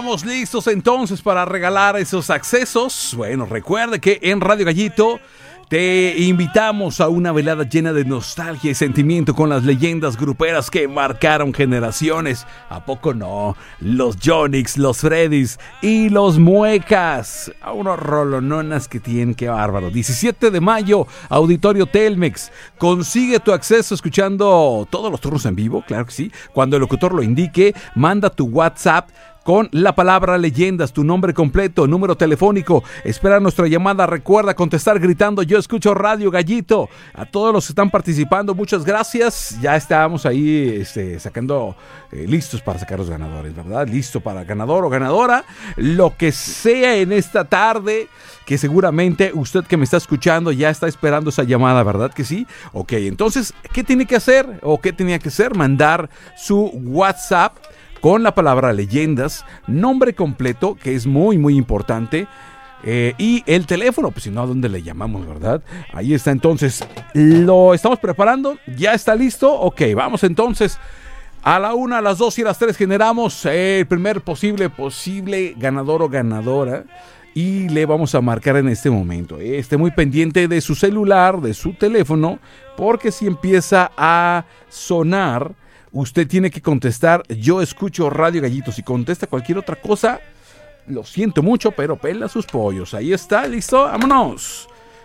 Estamos listos entonces para regalar esos accesos. Bueno, recuerde que en Radio Gallito te invitamos a una velada llena de nostalgia y sentimiento con las leyendas gruperas que marcaron generaciones. ¿A poco no? Los Yonix, los Freddys y los Muecas. A unos rolononas que tienen, qué bárbaro. 17 de mayo, Auditorio Telmex. Consigue tu acceso escuchando todos los turnos en vivo, claro que sí. Cuando el locutor lo indique, manda tu WhatsApp con la palabra leyendas, tu nombre completo, número telefónico. Espera nuestra llamada. Recuerda contestar gritando: yo escucho Radio Gallito. A todos los que están participando, muchas gracias. Ya estábamos ahí sacando, listos para sacar los ganadores, ¿verdad? Listo para ganador o ganadora, lo que sea en esta tarde, que seguramente usted que me está escuchando ya está esperando esa llamada, ¿verdad que sí? Ok, entonces, ¿qué tiene que hacer? ¿O qué tenía que hacer? Mandar su WhatsApp con la palabra leyendas, nombre completo, que es muy, muy importante, y el teléfono, pues si no, ¿a dónde le llamamos, verdad? Ahí está, entonces, lo estamos preparando, ya está listo. Ok, vamos entonces, a la 1, a las 2 y a las 3 generamos el primer posible ganador o ganadora, y le vamos a marcar en este momento. Esté muy pendiente de su celular, de su teléfono, porque si empieza a sonar, usted tiene que contestar: yo escucho Radio Gallito. Si contesta cualquier otra cosa, lo siento mucho, pero pela sus pollos. Ahí está, listo, vámonos.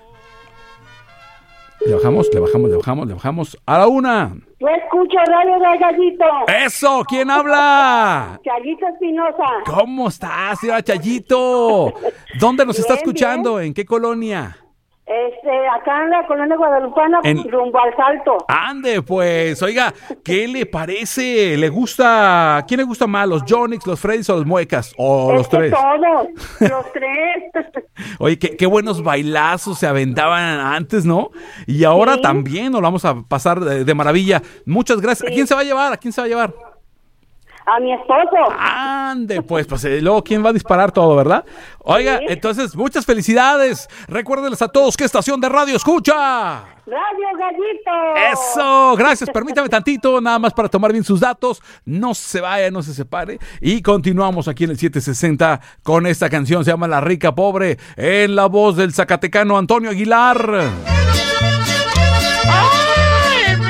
Le bajamos. A la 1. Yo escucho Radio Gallito. ¡Eso! ¿Quién habla? Chayito Espinosa. ¿Cómo estás, señora Chayito? ¿Dónde nos está escuchando? Bien. ¿En qué colonia? Acá en la colonia guadalupana, rumbo al Salto. Ande, pues, oiga, ¿qué le parece? ¿Le gusta? ¿Quién le gusta más, los Yonix, los Freddys o los Muecas? ¿O los tres? Todos, los tres. Oye, qué buenos bailazos se aventaban antes, ¿no? Y ahora también nos lo vamos a pasar de maravilla. Muchas gracias. Sí. ¿A quién se va a llevar? A mi esposo. Ande, pues luego quién va a disparar todo, ¿verdad? Oiga, entonces, muchas felicidades. Recuérdenles a todos qué estación de radio escucha. Radio Gallito. Eso, gracias. Permítame tantito, nada más para tomar bien sus datos. No se vaya, no se separe. Y continuamos aquí en el 760 con esta canción. Se llama La Rica Pobre, en la voz del zacatecano Antonio Aguilar.